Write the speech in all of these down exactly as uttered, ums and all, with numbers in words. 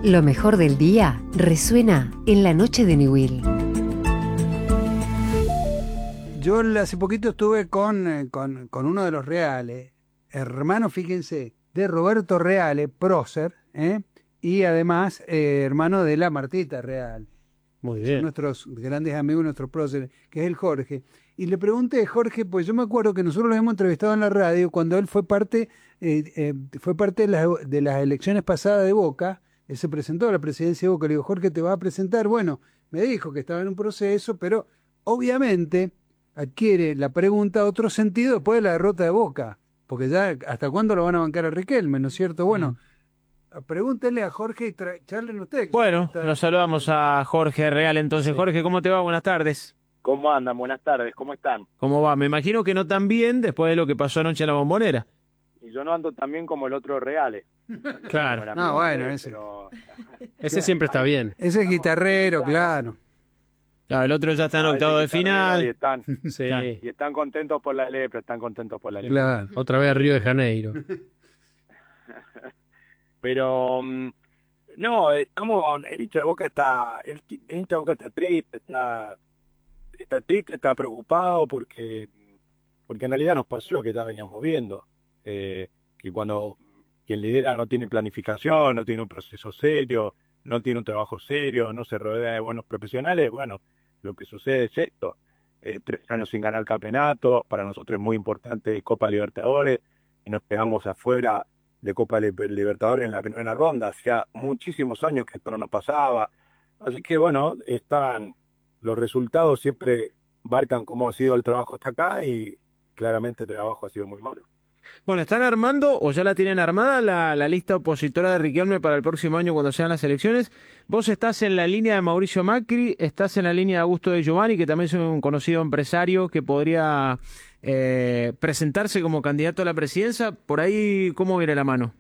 Lo mejor del día resuena en la noche de Newell. Yo hace poquito estuve con, eh, con, con uno de los Reales, hermano, fíjense, de Roberto Reale, prócer, ¿eh? y además eh, hermano de la Martita Real. Muy bien. Son nuestros grandes amigos, nuestros próceres, que es el Jorge. Y le pregunté, Jorge, pues yo me acuerdo que nosotros lo hemos entrevistado en la radio cuando él fue parte, eh, eh, fue parte de, la, de las elecciones pasadas de Boca. Él se presentó a la presidencia de Boca. Le digo, Jorge, ¿te vas a presentar? Bueno, me dijo que estaba en un proceso, pero obviamente adquiere la pregunta otro sentido después de la derrota de Boca. Porque ya, ¿hasta cuándo lo van a bancar a Riquelme, no es cierto? Bueno, mm. pregúntenle a Jorge y charlen ustedes. Bueno, nos saludamos a Jorge Real entonces. Sí. Jorge, ¿cómo te va? Buenas tardes. ¿Cómo andan? Buenas tardes, ¿cómo están? ¿Cómo va? Me imagino que no tan bien después de lo que pasó anoche en la Bombonera. Y yo no ando tan bien como el otro Reale. Claro. Bueno, no, bueno, pero... ese. Ese siempre está bien. Ese es guitarrero, claro. Claro, el otro ya está en ah, octavo de final. Y están, sí. y están contentos por la lepra, están contentos por la lepra. Claro. Otra vez a Río de Janeiro. Pero, no, estamos, el hincha de Boca está, el hincha de Boca está triste, está, está triste, está preocupado porque, porque en realidad nos pasó lo que ya veníamos viendo, eh, que cuando quien lidera no tiene planificación, no tiene un proceso serio, no tiene un trabajo serio, no se rodea de buenos profesionales, bueno, lo que sucede es esto, eh, tres años sin ganar el campeonato, para nosotros es muy importante Copa Libertadores, y nos pegamos afuera de Copa Libertadores en la primera ronda, hacía muchísimos años que esto no nos pasaba, así que bueno, están, los resultados siempre marcan cómo ha sido el trabajo hasta acá y claramente el trabajo ha sido muy malo. Bueno, ¿están armando o ya la tienen armada la, la lista opositora de Riquelme para el próximo año cuando sean las elecciones? Vos estás en la línea de Mauricio Macri, estás en la línea de Augusto de Giovanni, que también es un conocido empresario que podría eh, presentarse como candidato a la presidencia. Por ahí, ¿cómo viene la mano?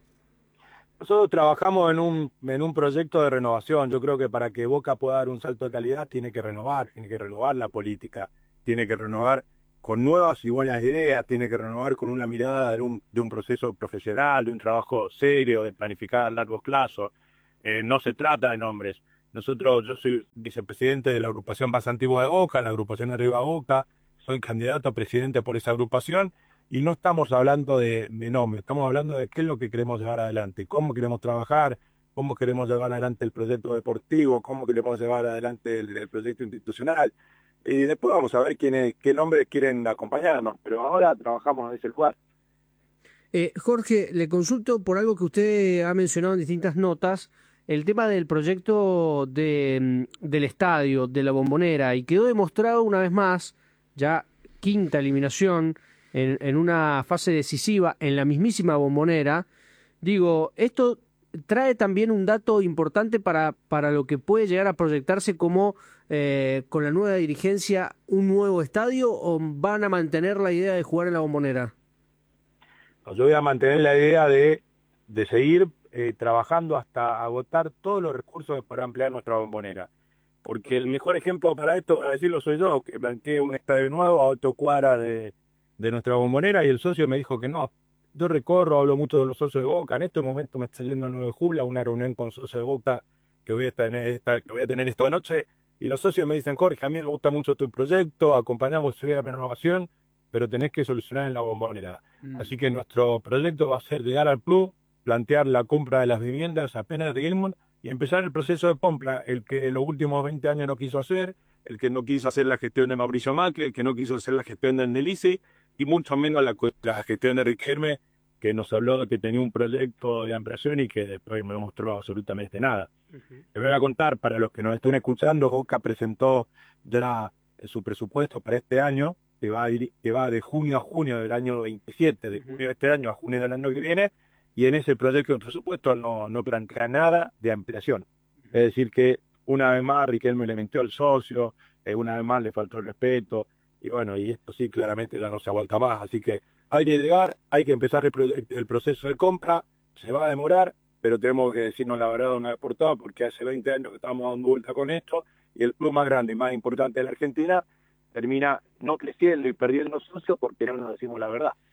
Nosotros trabajamos en un, en un proyecto de renovación. Yo creo que para que Boca pueda dar un salto de calidad tiene que renovar, tiene que renovar la política, tiene que renovar con nuevas y buenas ideas, tiene que renovar con una mirada de un, de un proceso profesional, de un trabajo serio, de planificar a largo plazo. Eh, no se trata de nombres. Nosotros, yo soy vicepresidente de la agrupación más antigua de Boca, la agrupación Arriba Boca, soy candidato a presidente por esa agrupación y no estamos hablando de, de nombres, estamos hablando de qué es lo que queremos llevar adelante, cómo queremos trabajar, cómo queremos llevar adelante el proyecto deportivo, cómo queremos llevar adelante el, el proyecto institucional. Y después vamos a ver quiénes, qué nombres quieren acompañarnos, pero ahora trabajamos en ese lugar. Eh, Jorge, le consulto por algo que usted ha mencionado en distintas notas, el tema del proyecto de, del estadio, de la Bombonera, y quedó demostrado una vez más, ya quinta eliminación, en, en una fase decisiva, en la mismísima Bombonera. Digo, esto trae también un dato importante para, para lo que puede llegar a proyectarse como eh, con la nueva dirigencia un nuevo estadio, o van a mantener la idea de jugar en la Bombonera. Yo voy a mantener la idea de, de seguir eh, trabajando hasta agotar todos los recursos para ampliar nuestra Bombonera, porque el mejor ejemplo para esto, para decirlo, soy yo, que planteé un estadio nuevo a ocho cuadras de, de nuestra Bombonera y el socio me dijo que no. Yo recorro, hablo mucho de los socios de Boca. En este momento me está yendo el nueve de julio a una reunión con socios de Boca que voy a tener esta, que voy a tener esta noche. Y los socios me dicen, Jorge, a mí me gusta mucho tu proyecto, acompañamos la renovación, pero tenés que solucionar en la Bombonera. Mm. Así que nuestro proyecto va a ser llegar al club, plantear la compra de las viviendas apenas de Gilmore y empezar el proceso de compra, el que en los últimos veinte años no quiso hacer, el que no quiso hacer la gestión de Mauricio Macri, el que no quiso hacer la gestión de Nelisi, y mucho menos la, la gestión de Riquelme, que nos habló de que tenía un proyecto de ampliación y que después me mostró absolutamente nada. Uh-huh. Les voy a contar, para los que nos estén escuchando, Boca presentó ya su presupuesto para este año, que va, a ir, que va de junio a junio del año veintisiete, de junio de este año a junio del año que viene, y en ese proyecto de presupuesto no, no plantea nada de ampliación. Es decir, que una vez más Riquelme le mintió al socio, eh, una vez más le faltó el respeto, y bueno, y esto sí claramente ya no se aguanta más, así que hay que llegar, hay que empezar el, el proceso de compra, se va a demorar, pero tenemos que decirnos la verdad una vez por todas, porque hace veinte años que estamos dando vuelta con esto, y el club más grande y más importante de la Argentina termina no creciendo y perdiendo socios porque no nos decimos la verdad.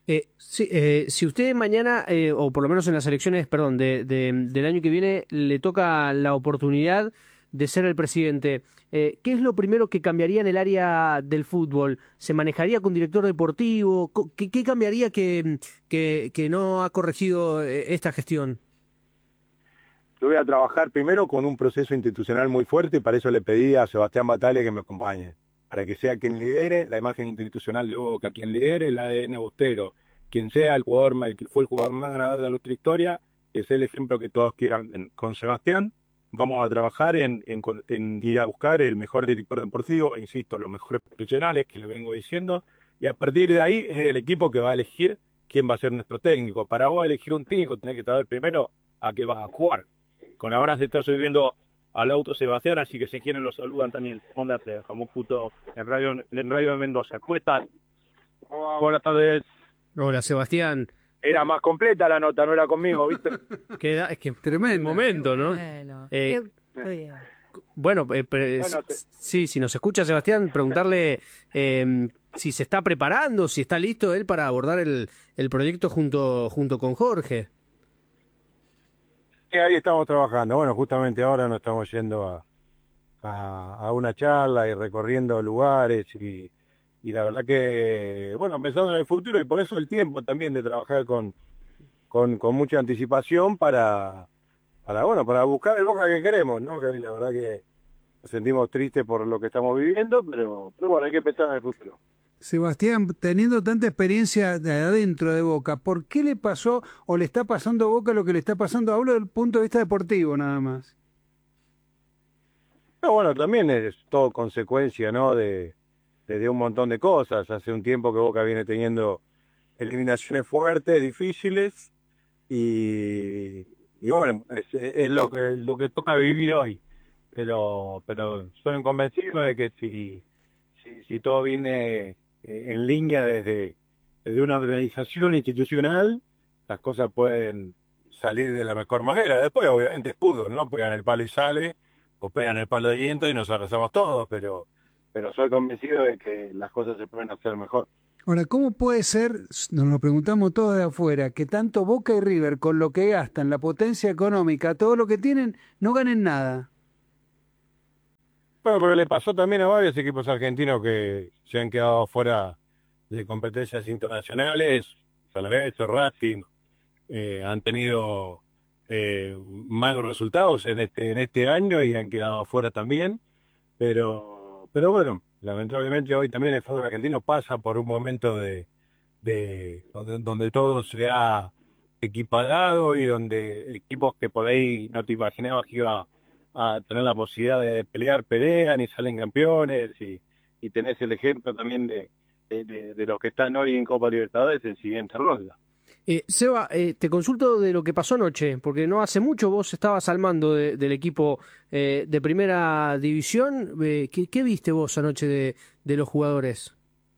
Eh, sí, eh, si usted mañana, eh, o por lo menos en las elecciones, perdón, de, de- del año que viene, le toca la oportunidad de ser el presidente, eh, ¿qué es lo primero que cambiaría en el área del fútbol? ¿Se manejaría con director deportivo? Co- ¿Qué, qué cambiaría que, que, que no ha corregido eh, esta gestión? Yo voy a trabajar primero con un proceso institucional muy fuerte y para eso le pedí a Sebastián Batalla que me acompañe, para que sea quien lidere la imagen institucional de Boca, quien lidere el A D N bostero, quien sea el jugador, más- el que fue el jugador más ganador de nuestra historia, es el ejemplo que todos quieran. En- Con Sebastián vamos a trabajar en, en con- en ir a buscar el mejor director deportivo, e insisto, los mejores profesionales que le vengo diciendo, y a partir de ahí es el equipo que va a elegir quién va a ser nuestro técnico. Para vos elegir un técnico tenés que saber primero a qué vas a jugar. Con ahora se está subiendo al auto Sebastián, así que si quieren lo saludan también. Onda, te dejamos puto en radio, en radio de Mendoza. ¿Cómo están? Oh, buenas tardes. Hola, Sebastián. Era más completa la nota, no era conmigo, ¿viste? Queda, es que Tremendo. el momento, ¿no? Bueno, Eh, qué- qué bien. Bueno, eh, pre- Bueno, te- sí, si nos escucha Sebastián, preguntarle eh, si se está preparando, si está listo él para abordar el, el proyecto junto, junto con Jorge. Sí, ahí estamos trabajando. Bueno, justamente ahora nos estamos yendo a, a, a una charla y recorriendo lugares y, y la verdad que, bueno, pensando en el futuro y por eso el tiempo también de trabajar con, con, con mucha anticipación para, para, bueno, para buscar el Boca que queremos, ¿no? Que la verdad que nos sentimos tristes por lo que estamos viviendo, pero, pero bueno, hay que pensar en el futuro. Sebastián, teniendo tanta experiencia de adentro de Boca, ¿por qué le pasó o le está pasando a Boca lo que le está pasando? Hablo desde el punto de vista deportivo nada más. Pero bueno, también es todo consecuencia, ¿no? De, de, de un montón de cosas. Hace un tiempo que Boca viene teniendo eliminaciones fuertes, difíciles, y, y bueno, es, es lo que lo que toca vivir hoy. Pero, pero soy convencido de que si, si, si todo viene en línea desde, desde una organización institucional, las cosas pueden salir de la mejor manera. Después, obviamente, es fútbol, ¿no? Pegan el palo y sale, o pegan el palo de viento y nos abrazamos todos, pero, pero soy convencido de que las cosas se pueden hacer mejor. Ahora, ¿cómo puede ser, nos lo preguntamos todos de afuera, que tanto Boca y River, con lo que gastan, la potencia económica, todo lo que tienen, no ganen nada? Bueno, porque le pasó también a varios equipos argentinos que se han quedado fuera de competencias internacionales. San Lorenzo, Racing, eh, han tenido eh, malos resultados en este, en este año y han quedado fuera también. Pero, pero bueno, lamentablemente hoy también el fútbol argentino pasa por un momento de, de donde, donde todo se ha equiparado y donde equipos que por ahí no te imaginabas que iba a tener la posibilidad de pelear, pelean y salen campeones, y, y tenés el ejemplo también de, de, de, de los que están hoy en Copa Libertadores en siguiente ronda. Eh, Seba, eh, te consulto de lo que pasó anoche, porque no hace mucho vos estabas al mando de- del equipo eh, de primera división. Eh, ¿qué, qué viste vos anoche de, de los jugadores?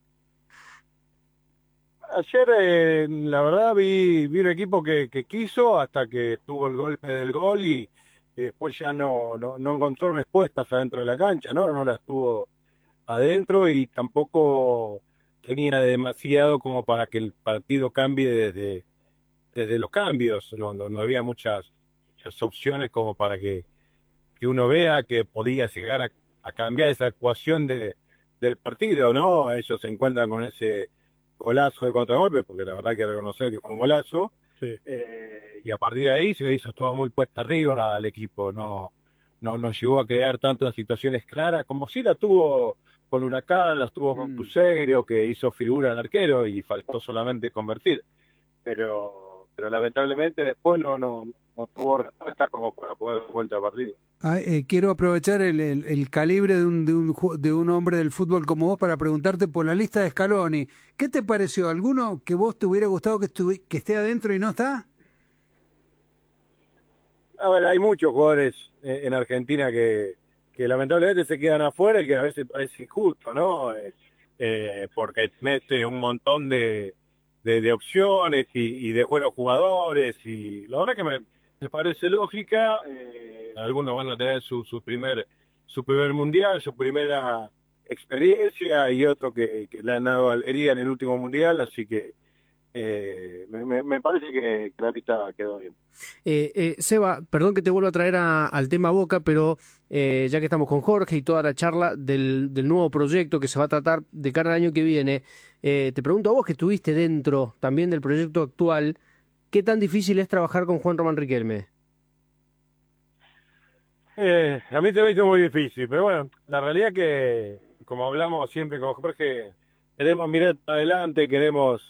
Ayer, eh, la verdad, vi, vi un equipo que, que quiso hasta que tuvo el golpe del gol y, y después ya no, no, no encontró respuestas adentro de la cancha, ¿no? No las tuvo adentro y tampoco tenía demasiado como para que el partido cambie desde, desde los cambios. No, no, no había muchas, muchas opciones como para que, que uno vea que podía llegar a, a cambiar esa ecuación de, del partido, ¿no? Ellos se encuentran con ese golazo de contragolpe, porque la verdad hay que reconocer que fue un golazo. Sí. Eh, y a partir de ahí se hizo todo muy puesta arriba al equipo, no, no, no llegó a crear tantas situaciones claras como si la tuvo con Huracán, las tuvo con Mm. Cruzeiro, que hizo figura al arquero y faltó solamente convertir. Pero, pero lamentablemente después no, no, no tuvo respuesta como para poder dar vuelta al partido. Ah, eh, quiero aprovechar el, el- el calibre de un, de, un, ju- de un hombre del fútbol como vos para preguntarte por la lista de Scaloni. ¿Qué te pareció? ¿Alguno que vos te hubiera gustado que, estuvi- que esté adentro y no está? A ver, hay muchos jugadores eh, en Argentina que, que lamentablemente se quedan afuera y que a veces parece injusto, ¿no? Eh, eh, porque mete un montón de, de, de opciones y, y de buenos jugadores y la verdad que me, me parece lógica. Eh, algunos van a tener su, su primer su primer mundial, su primera experiencia y otro que, que le han dado alegría en el último mundial, así que eh, me, me parece que la lista quedó bien. Eh, eh, Seba, perdón que te vuelva a traer a, al tema Boca, pero eh, ya que estamos con Jorge y toda la charla del, del nuevo proyecto que se va a tratar de cara al año que viene, eh, te pregunto a vos que estuviste dentro también del proyecto actual, ¿qué tan difícil es trabajar con Juan Román Riquelme? Eh, a mí se me hizo muy difícil, pero bueno, la realidad que, como hablamos siempre con Jorge, queremos mirar adelante, queremos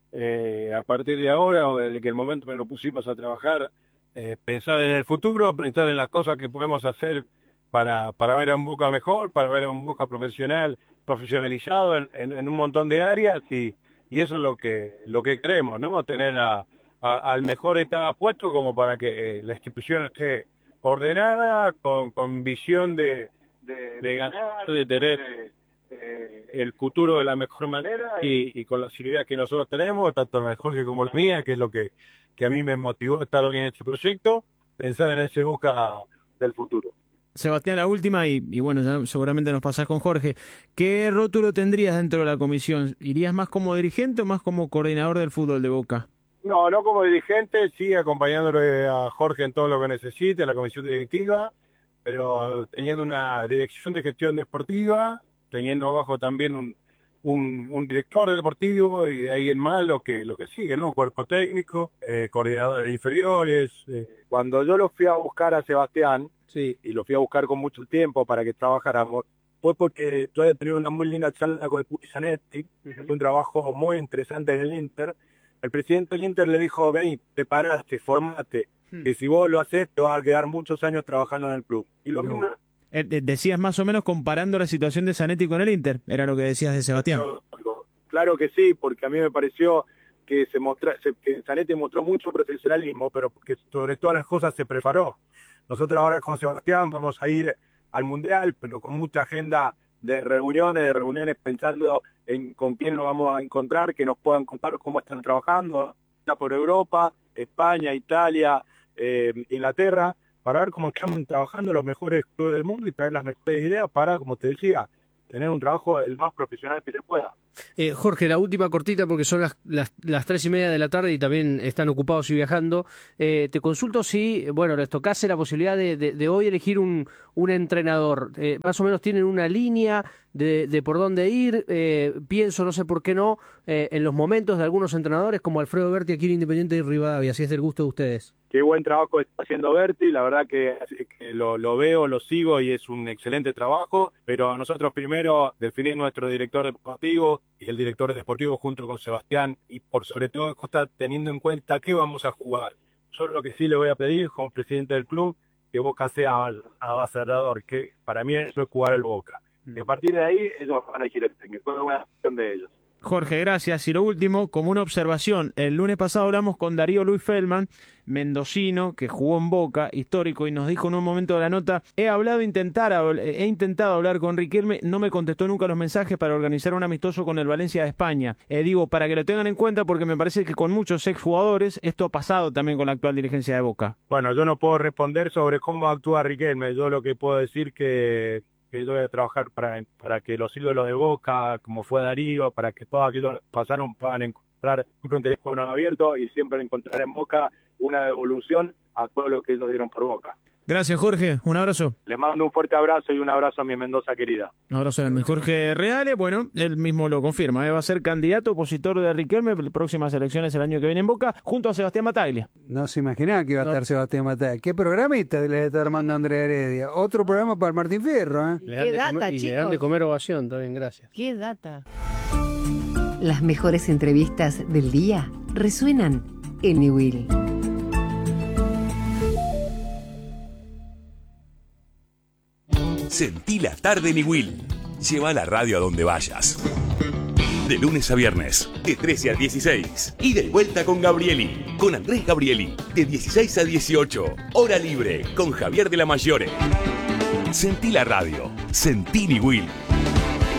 eh, a partir de ahora, o desde que el momento que nos pusimos a trabajar, eh, pensar en el futuro, pensar en las cosas que podemos hacer para, para ver a un Boca mejor, para ver a un Boca profesional, profesionalizado en, en, en un montón de áreas, y, y eso es lo que, lo que queremos, ¿no? Tener a, a, al mejor estado puesto como para que eh, la institución esté ordenada, con, con visión de, de, de ganar, de tener eh, el futuro de la mejor manera y, y con las ideas que nosotros tenemos, tanto la de Jorge como la mía, que es lo que, que a mí me motivó a estar hoy en este proyecto, pensar en ese Boca del futuro. Sebastián, la última, y, y bueno, ya seguramente nos pasás con Jorge. ¿Qué rótulo tendrías dentro de la comisión? ¿Irías más como dirigente o más como coordinador del fútbol de Boca? No, no como dirigente, sí acompañándole a Jorge en todo lo que necesite, a la comisión directiva, pero teniendo una dirección de gestión deportiva, teniendo abajo también un, un, un director deportivo y de ahí en más lo que, lo que sigue, ¿no? Cuerpo técnico, eh, coordinadores inferiores. Eh. Cuando yo lo fui a buscar a Sebastián, sí, y lo fui a buscar con mucho tiempo para que trabajáramos, fue porque yo había tenido una muy linda charla con el Pupi Zanetti, uh-huh. un trabajo muy interesante en el Inter. El presidente del Inter le dijo, vení, preparaste, formate, hmm. que si vos lo haces te vas a quedar muchos años trabajando en el club. Y lo mismo. Eh, decías más o menos comparando la situación de Zanetti con el Inter, era lo que decías de Sebastián. Claro que sí, porque a mí me pareció que se mostra, se, que Zanetti mostró mucho profesionalismo, pero que sobre todas las cosas se preparó. Nosotros ahora con Sebastián vamos a ir al Mundial, pero con mucha agenda de reuniones, de reuniones pensando en con quién nos vamos a encontrar, que nos puedan contar cómo están trabajando, ya por Europa, España, Italia, eh, Inglaterra, para ver cómo están trabajando los mejores clubes del mundo y traer las mejores ideas para, como te decía, tener un trabajo el más profesional que se pueda. Eh, Jorge, la última cortita porque son las, las, las tres y media de la tarde y también están ocupados y viajando. Eh, te consulto si, bueno, les tocase la posibilidad de, de, de hoy elegir un, un entrenador. Eh, más o menos tienen una línea de, de por dónde ir. Eh, pienso, no sé por qué no, eh, en los momentos de algunos entrenadores como Alfredo Berti aquí en Independiente de Rivadavia, si es del gusto de ustedes. Qué buen trabajo está haciendo Berti, la verdad que, que lo, lo veo, lo sigo y es un excelente trabajo, pero nosotros primero definir nuestro director deportivo y el director deportivo junto con Sebastián y por sobre todo está teniendo en cuenta qué vamos a jugar. Yo lo que sí le voy a pedir como presidente del club, que Boca sea avasallador, que para mí eso es jugar el Boca. Y a partir de ahí ellos van a elegir el técnico, es una decisión de ellos. Jorge, gracias. Y lo último, como una observación, el lunes pasado hablamos con Darío Luis Feldman, mendocino, que jugó en Boca, histórico, y nos dijo en un momento de la nota, he hablado, intentar, he intentado hablar con Riquelme, no me contestó nunca los mensajes para organizar un amistoso con el Valencia de España. Eh, digo, para que lo tengan en cuenta, porque me parece que con muchos exjugadores, esto ha pasado también con la actual dirigencia de Boca. Bueno, yo no puedo responder sobre cómo actúa Riquelme, yo lo que puedo decir que... que yo voy a trabajar para, para que los ídolos de Boca, como fue Darío, para que todos aquellos que pasaron puedan encontrar un teléfono abierto y siempre encontrar en Boca una devolución a todo lo que ellos dieron por Boca. Gracias, Jorge. Un abrazo. Les mando un fuerte abrazo y un abrazo a mi Mendoza querida. Un abrazo a mi Jorge Reales. Bueno, él mismo lo confirma. ¿eh? Va a ser candidato opositor de Riquelme en las próximas elecciones el año que viene en Boca, junto a Sebastián Bataglia. No se imaginaba que iba a no. estar Sebastián Bataglia. ¿Qué programita le está armando Andrea Heredia? Otro programa para el Martín Fierro. ¿eh? ¿Qué data, comer, chicos? Y le dan de comer ovación también, gracias. ¿Qué data? Las mejores entrevistas del día resuenan en Newell. Sentí la tarde Newell. Lleva la radio a donde vayas. De lunes a viernes, de trece a dieciséis. Y de vuelta con Gabrieli, con Andrés Gabrieli, de dieciséis a dieciocho. Hora libre, con Javier de la Mayore. Sentí la radio. Sentí Newell.